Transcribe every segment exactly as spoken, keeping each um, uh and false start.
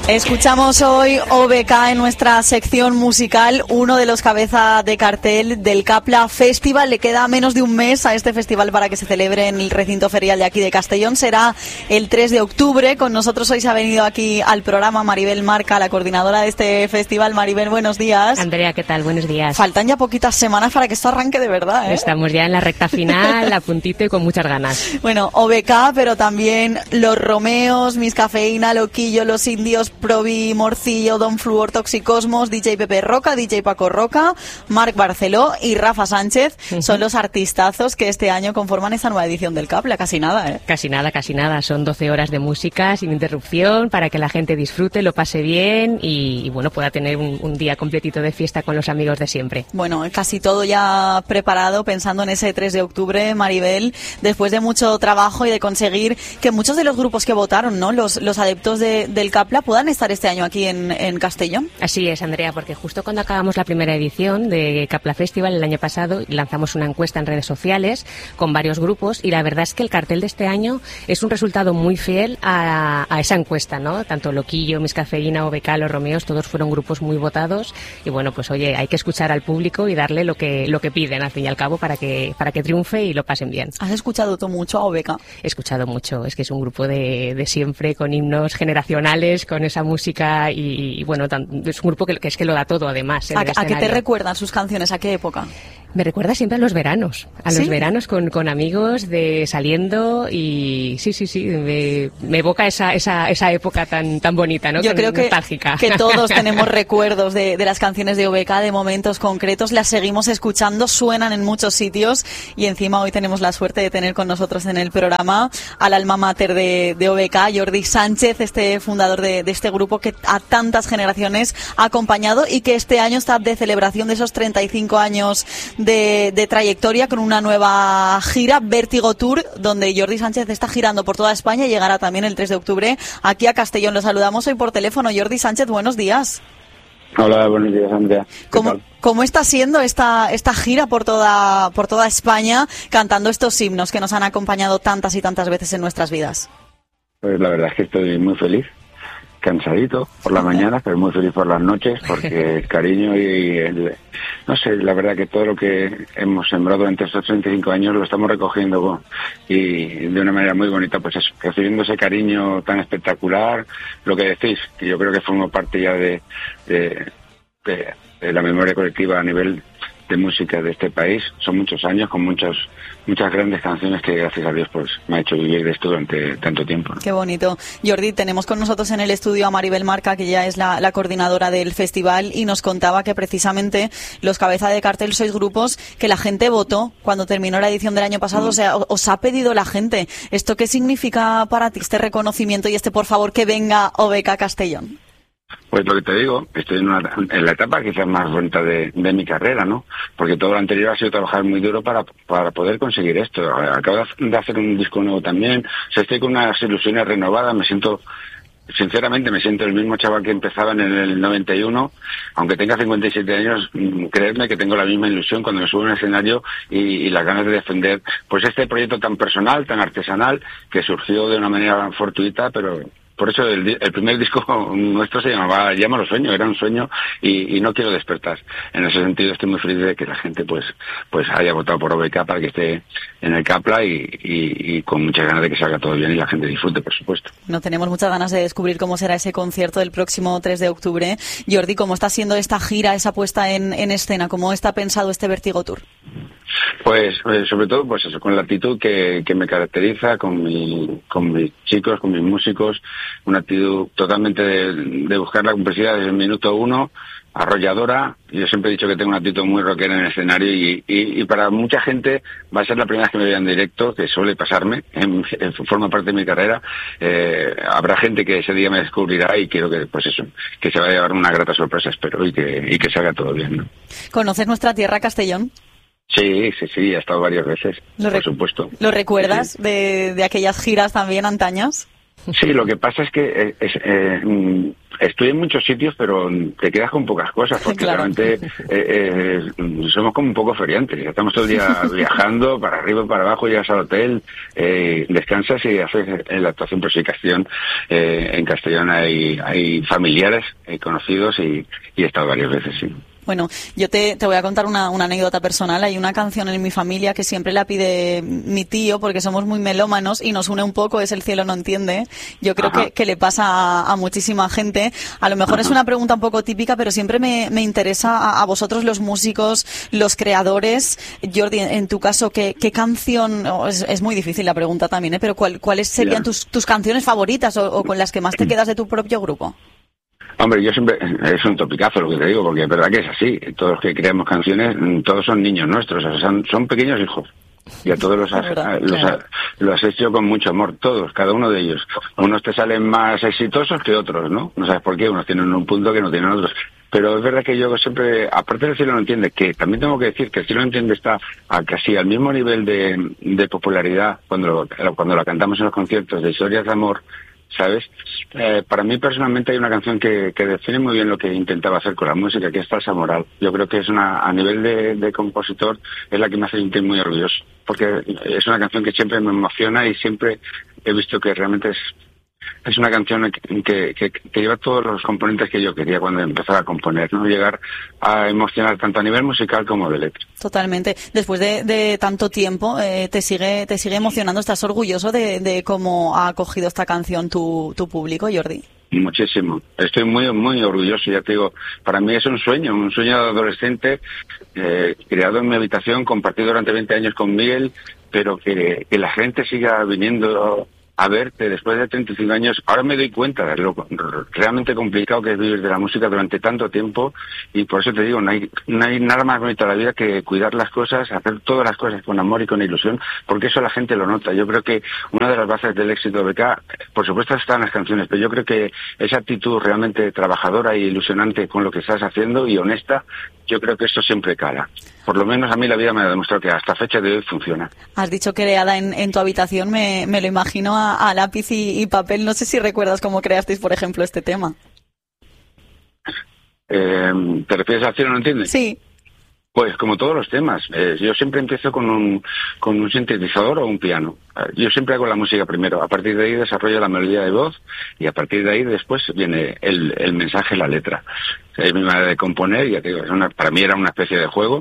Escuchamos hoy O B K en nuestra sección musical, uno de los cabezas de cartel del Capla Festival. Le queda menos de un mes a este festival para que se celebre en el recinto ferial de aquí de Castellón. Será el tres de octubre. Con nosotros hoy se ha venido aquí al programa Maribel Marca, la coordinadora de este festival. Maribel, buenos días. Andrea, ¿qué tal? Buenos días. Faltan ya poquitas semanas para que esto arranque de verdad, ¿eh? Estamos ya en la recta final, a puntito y con muchas ganas. Bueno, O B K, pero también Los Romeos, Miss Cafeína, Loquillo, Los Indios, Provi, Morcillo, Don Fluor, Toxicosmos, D J Pepe Roca, D J Paco Roca, Marc Barceló y Rafa Sánchez. Uh-huh. Son los artistazos que este año conforman esta nueva edición del Capla. Casi nada, ¿eh? Casi nada, casi nada. Son doce horas de música sin interrupción para que la gente disfrute, lo pase bien y, y bueno, pueda tener un, un día completito de fiesta con los amigos de siempre. Bueno, casi todo ya preparado, pensando en ese tres de octubre, Maribel, después de mucho trabajo y de conseguir que muchos de los grupos que votaron, ¿no?, los, los adeptos de, del Capla, puedan estar este año aquí en, en Castellón. Así es, Andrea, porque justo cuando acabamos la primera edición de Capla Festival el año pasado, lanzamos una encuesta en redes sociales con varios grupos y la verdad es que el cartel de este año es un resultado muy fiel a, a esa encuesta, ¿no? Tanto Loquillo, Miss Cafeína, O B K, Los Romeos, todos fueron grupos muy votados y bueno, pues oye, hay que escuchar al público y darle lo que lo que piden al fin y al cabo para que para que triunfe y lo pasen bien. ¿Has escuchado tú mucho a O B K? He escuchado mucho, es que es un grupo de, de siempre, con himnos generacionales, con esa música y, y bueno, tan, es un grupo que, que es que lo da todo además. ¿A, ¿A qué te recuerdan sus canciones? ¿A qué época? Me recuerda siempre a los veranos, a ¿Sí? los veranos con, con amigos, de saliendo y sí, sí, sí, me, me evoca esa, esa, esa época tan, tan bonita, ¿no? Yo Con, creo que, nostálgica. que todos tenemos recuerdos de, de las canciones de O B K, de momentos concretos, las seguimos escuchando, suenan en muchos sitios y encima hoy tenemos la suerte de tener con nosotros en el programa al alma mater de, de O B K, Jordi Sánchez, este fundador de, de este grupo que a tantas generaciones ha acompañado y que este año está de celebración de esos treinta y cinco años De, de trayectoria con una nueva gira, Vértigo Tour, donde Jordi Sánchez está girando por toda España y llegará también el tres de octubre aquí a Castellón. Lo saludamos hoy por teléfono. Jordi Sánchez, buenos días. Hola, buenos días, Andrea. ¿Cómo, ¿Cómo está siendo esta esta gira por toda por toda España cantando estos himnos que nos han acompañado tantas y tantas veces en nuestras vidas? Pues la verdad es que estoy muy feliz. Cansadito por la mañana, pero muy feliz por las noches, porque el cariño y el, no sé, la verdad que todo lo que hemos sembrado entre estos treinta y cinco años lo estamos recogiendo y de una manera muy bonita, pues eso, recibiendo ese cariño tan espectacular, lo que decís, que yo creo que forma parte ya de, de, de, de la memoria colectiva a nivel de música de este país. Son muchos años con muchos muchas grandes canciones que gracias a Dios pues me ha hecho vivir de esto durante tanto tiempo, ¿no? Qué bonito. Jordi, tenemos con nosotros en el estudio a Maribel Marca, que ya es la, la coordinadora del festival, y nos contaba que precisamente los cabeza de cartel sois grupos que la gente votó cuando terminó la edición del año pasado. Mm. O sea, os ha pedido la gente. ¿Esto qué significa para ti, este reconocimiento y este por favor que venga O B K Castellón? Pues lo que te digo, estoy en, una, en la etapa quizás más bonita de, de mi carrera, ¿no? Porque todo lo anterior ha sido trabajar muy duro para, para poder conseguir esto. Acabo de hacer un disco nuevo también, o sea, estoy con unas ilusiones renovadas, me siento, sinceramente me siento el mismo chaval que empezaba en el noventa y uno, aunque tenga cincuenta y siete años, creedme que tengo la misma ilusión cuando me subo a un escenario y, y las ganas de defender pues este proyecto tan personal, tan artesanal, que surgió de una manera fortuita, pero... Por eso el, el primer disco nuestro se llamaba Llámalo Sueño, era un sueño y, y no quiero despertar. En ese sentido estoy muy feliz de que la gente pues pues haya votado por O B K para que esté en el Capla y, y, y con muchas ganas de que salga todo bien y la gente disfrute, por supuesto. No tenemos muchas ganas de descubrir cómo será ese concierto del próximo tres de octubre. Jordi, ¿cómo está siendo esta gira, esa puesta en, en escena? ¿Cómo está pensado este Vértigo Tour? Pues eh, sobre todo pues eso, con la actitud que, que me caracteriza, con mi, con mis chicos, con mis músicos, una actitud totalmente de, de buscar la complejidad desde el minuto uno, arrolladora. Yo siempre he dicho que tengo una actitud muy rockera en el escenario y, y, y para mucha gente va a ser la primera vez que me vean en directo, que suele pasarme, en, en, forma parte de mi carrera. Eh, habrá gente que ese día me descubrirá y quiero que, pues eso, que se vaya a llevar una grata sorpresa, espero, y que, y que salga todo bien, ¿no? ¿Conoces nuestra tierra, Castellón? Sí, sí, sí, he estado varias veces, por rec- supuesto. ¿Lo recuerdas sí. de, de aquellas giras también antañas? Sí, lo que pasa es que es, eh, estoy en muchos sitios, pero te quedas con pocas cosas, porque claro. realmente eh, eh, somos como un poco feriantes. Estamos todo el día viajando para arriba y para abajo, llegas al hotel, eh, descansas y haces la actuación por si Castellón. Eh, en Castellón hay, hay familiares, hay conocidos y, y he estado varias veces, sí. Bueno, yo te, te voy a contar una, una anécdota personal. Hay una canción en mi familia que siempre la pide mi tío porque somos muy melómanos y nos une un poco, es El cielo no entiende. Yo creo que, que le pasa a, a muchísima gente. A lo mejor Ajá. es una pregunta un poco típica, pero siempre me, me interesa a, a vosotros los músicos, los creadores. Jordi, en tu caso, ¿qué, qué canción? Oh, es, es muy difícil la pregunta también, ¿eh? Pero ¿cuál, ¿cuáles serían tus, tus canciones favoritas o, o con las que más te quedas de tu propio grupo? Hombre, yo siempre, es un topicazo lo que te digo, porque es verdad que es así. Todos los que creamos canciones, todos son niños nuestros, o sea, son, son pequeños hijos. Y a todos los has, verdad, los, claro. ha, los has hecho con mucho amor, todos, cada uno de ellos. Unos te salen más exitosos que otros, ¿no? No sabes por qué, unos tienen un punto que no tienen otros. Pero es verdad que yo siempre, aparte del cielo no entiende, que también tengo que decir que el cielo no entiende está a casi al mismo nivel de, de popularidad cuando, cuando la cantamos en los conciertos de historias de amor, ¿sabes? Eh, para mí personalmente hay una canción que, que define muy bien lo que intentaba hacer con la música, que es Falsa Moral. Yo creo que es una, a nivel de, de compositor, es la que me hace sentir muy orgulloso, porque es una canción que siempre me emociona y siempre he visto que realmente es es una canción que, que, que, que lleva todos los componentes que yo quería cuando empezaba a componer, ¿no? Llegar a emocionar tanto a nivel musical como de letra. Totalmente. Después de, de tanto tiempo, eh, te sigue te sigue emocionando. ¿Estás orgulloso de, de cómo ha acogido esta canción tu, tu público, Jordi? Muchísimo. Estoy muy, muy orgulloso. Ya te digo, para mí es un sueño, un sueño de adolescente, eh, creado en mi habitación, compartido durante veinte años con Miguel, pero que, que la gente siga viniendo a verte después de treinta y cinco años. Ahora me doy cuenta de lo realmente complicado que es vivir de la música durante tanto tiempo, y por eso te digo, no hay, no hay nada más bonito en la vida que cuidar las cosas, hacer todas las cosas con amor y con ilusión, porque eso la gente lo nota. Yo creo que una de las bases del éxito de B K, por supuesto están las canciones, pero yo creo que esa actitud realmente trabajadora y ilusionante con lo que estás haciendo y honesta, yo creo que esto siempre cala. Por lo menos a mí la vida me ha demostrado que hasta fecha de hoy funciona. Has dicho creada en, en tu habitación, me, me lo imagino a, a lápiz y, y papel. No sé si recuerdas cómo creasteis, por ejemplo, este tema. Eh, ¿Te refieres al cielo no entiendes? Sí. Pues como todos los temas, eh, yo siempre empiezo con un con un sintetizador o un piano. Yo siempre hago la música primero, a partir de ahí desarrollo la melodía de voz y a partir de ahí después viene el, el mensaje, la letra. Es mi manera de componer, ya te digo, es una, para mí era una especie de juego.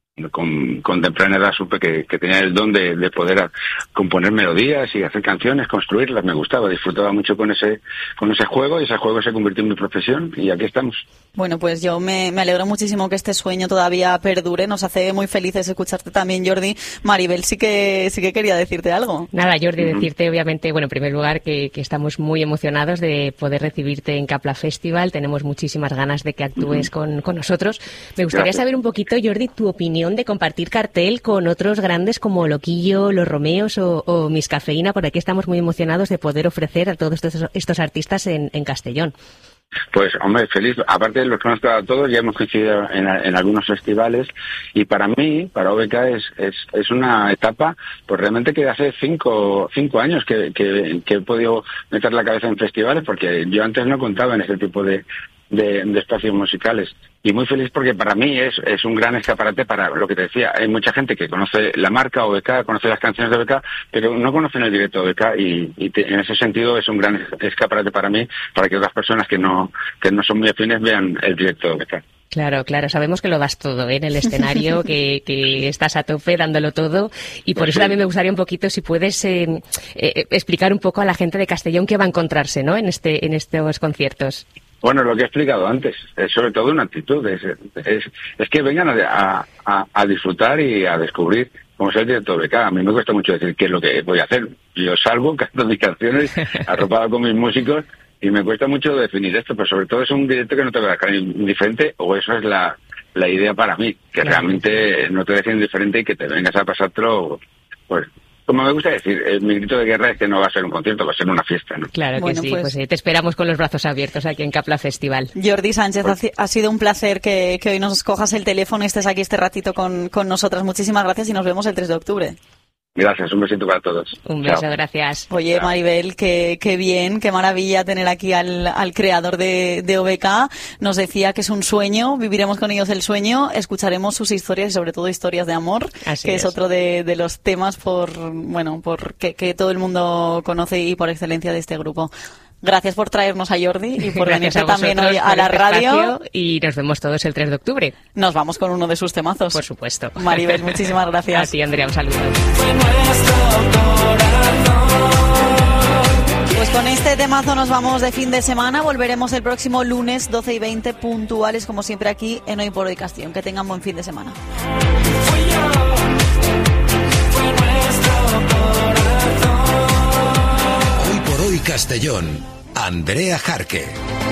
Con, con temprana edad supe que, que tenía el don de, de poder a, componer melodías y hacer canciones, construirlas. Me gustaba, disfrutaba mucho con ese con ese juego, y ese juego se convirtió en mi profesión y aquí estamos. Bueno, pues yo me, me alegro muchísimo que este sueño todavía perdure. Nos hace muy felices escucharte también, Jordi. Maribel sí que sí que quería decirte algo. Nada, Jordi, uh-huh. decirte obviamente, bueno, en primer lugar que, que estamos muy emocionados de poder recibirte en Capla Festival. Tenemos muchísimas ganas de que actúes uh-huh. con, con nosotros. Me gustaría Gracias. saber un poquito, Jordi, tu opinión de compartir cartel con otros grandes como Loquillo, Los Romeos o, o Miss Cafeína. Por aquí estamos muy emocionados de poder ofrecer a todos estos, estos artistas en, en Castellón. Pues, hombre, feliz. Aparte de los que hemos estado a todos, ya hemos coincidido en, en algunos festivales, y para mí, para O B K, es, es, es una etapa, pues realmente que hace cinco, cinco años que, que, que he podido meter la cabeza en festivales, porque yo antes no contaba en ese tipo de, de, de espacios musicales. Y muy feliz porque para mí es, es un gran escaparate para lo que te decía. Hay mucha gente que conoce la marca O B K, conoce las canciones de O B K, pero no conocen el directo de O B K, y, y te, en ese sentido es un gran escaparate para mí, para que otras personas que no que no son muy afines vean el directo de O B K. Claro, claro, sabemos que lo das todo, ¿eh? En el escenario, que, que estás a tope dándolo todo, y por eso también me gustaría un poquito, si puedes eh, eh, explicar un poco a la gente de Castellón qué va a encontrarse, ¿no? En este en estos conciertos. Bueno, lo que he explicado antes, es sobre todo una actitud, es, es, es que vengan a, a, a disfrutar y a descubrir cómo es el directo de O B K. A mí me cuesta mucho decir qué es lo que voy a hacer. Yo salgo, canto mis canciones, arropado con mis músicos, y me cuesta mucho definir esto, pero sobre todo es un directo que no te va a dejar indiferente, o eso es la, la idea para mí, que realmente no te deje indiferente y que te vengas a pasártelo, pues, como me gusta decir, eh, mi grito de guerra es que no va a ser un concierto, va a ser una fiesta, ¿no? Claro que bueno, sí, pues, pues eh, te esperamos con los brazos abiertos aquí en Capla Festival. Jordi Sánchez, pues, ha sido un placer que, que hoy nos cojas el teléfono y estés aquí este ratito con, con nosotras. Muchísimas gracias y nos vemos el tres de octubre. Gracias, un besito para todos. Un beso, Chao. gracias. Oye, Chao. Maribel, qué, qué bien, qué maravilla tener aquí al, al creador de, de O B K. Nos decía que es un sueño, viviremos con ellos el sueño, escucharemos sus historias y sobre todo historias de amor, Así que es, es otro de, de los temas por, bueno, por que, que todo el mundo conoce y por excelencia de este grupo. Gracias por traernos a Jordi y por Gracias venirte a también hoy vosotros a por la este radio. espacio y nos vemos todos el tres de octubre. Nos vamos con uno de sus temazos. Por supuesto. Maribel, muchísimas gracias. A ti, Andrea, un saludo. Pues con este temazo nos vamos de fin de semana. Volveremos el próximo lunes doce y veinte puntuales, como siempre aquí en Hoy por Hoy Castellón. Que tengan buen fin de semana. Hoy por Hoy Castellón, Andrea Jarque.